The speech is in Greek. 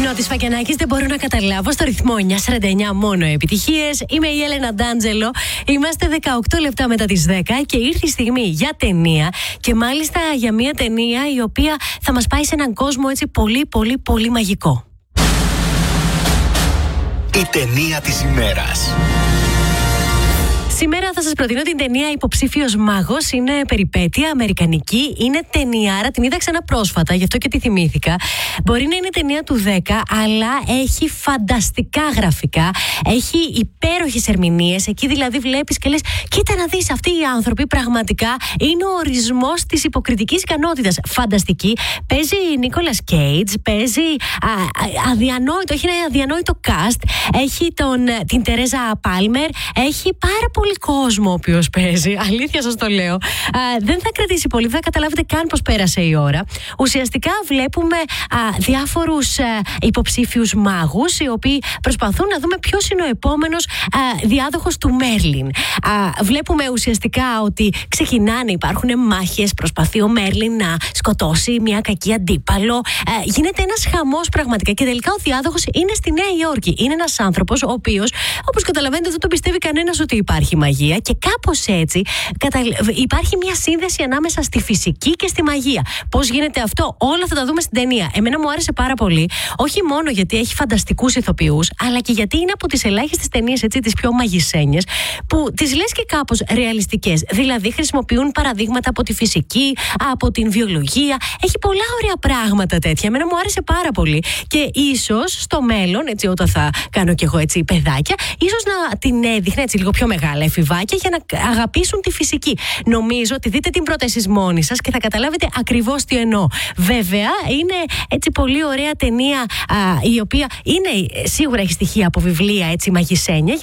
Νότης Φακιανάκης, δεν μπορώ να καταλάβω. Στο ρυθμό 949 μόνο επιτυχίες. Είμαι η Έλενα Ντάντζελο. Είμαστε 18 λεπτά μετά τις 10 και ήρθε η στιγμή για ταινία. Και μάλιστα για μια ταινία η οποία θα μας πάει σε έναν κόσμο έτσι πολύ μαγικό. Η ταινία της ημέρας. Σήμερα θα σας προτείνω την ταινία Υποψήφιος Μάγος. Είναι περιπέτεια, αμερικανική. Είναι ταινιάρα, την είδα ξανά πρόσφατα, γι' αυτό και τη θυμήθηκα. Μπορεί να είναι ταινία του 10, αλλά έχει φανταστικά γραφικά. Έχει υπέροχες ερμηνείες. Εκεί δηλαδή βλέπεις και λες, κοίτα να δεις, αυτοί οι άνθρωποι πραγματικά είναι ο ορισμός της υποκριτικής ικανότητας. Φανταστική. Παίζει Νίκολας Κέιτζ, παίζει αδιανόητο, έχει ένα αδιανόητο cast. Έχει την Τερέζα Πάλμερ, έχει πάρα πολύ κόσμο ο οποίος παίζει. Αλήθεια σας το λέω. Δεν θα κρατήσει πολύ, δεν θα καταλάβετε καν πως πέρασε η ώρα. Ουσιαστικά βλέπουμε διάφορους υποψήφιους μάγους, οι οποίοι προσπαθούν να δούμε ποιος είναι ο επόμενος διάδοχος του Μέρλιν. Βλέπουμε ουσιαστικά ότι ξεκινάνε, υπάρχουν μάχες, προσπαθεί ο Μέρλιν να σκοτώσει μια κακή αντίπαλο. Γίνεται ένας χαμός πραγματικά και τελικά ο διάδοχος είναι στη Νέα Υόρκη. Είναι ένας άνθρωπος ο οποίος, όπως καταλαβαίνετε, δεν το πιστεύει κανένας ότι υπάρχει μαγεία και κάπως έτσι υπάρχει μια σύνδεση ανάμεσα στη φυσική και στη μαγεία. Πώς γίνεται αυτό? Όλα θα τα δούμε στην ταινία. Εμένα μου άρεσε πάρα πολύ, όχι μόνο γιατί έχει φανταστικούς ηθοποιούς, αλλά και γιατί είναι από τις ελάχιστες ταινίες, έτσι, τις πιο μαγισένιες, που τις λες και κάπως ρεαλιστικές. Δηλαδή χρησιμοποιούν παραδείγματα από τη φυσική, από την βιολογία. Έχει πολλά ωραία πράγματα τέτοια. Εμένα μου άρεσε πάρα πολύ. Και ίσως στο μέλλον, έτσι, όταν θα κάνω κι εγώ έτσι παιδάκια, ίσως να την έδειχνα έτσι λίγο πιο μεγάλα εφηβάκια για να αγαπήσουν τη φυσική. Νομίζω ότι δείτε την πρώτα εσείς μόνοι σας και θα καταλάβετε ακριβώς τι εννοώ. Βέβαια, είναι έτσι πολύ ωραία ταινία, η οποία είναι, σίγουρα έχει στοιχεία από βιβλία, έτσι, μαγισένια.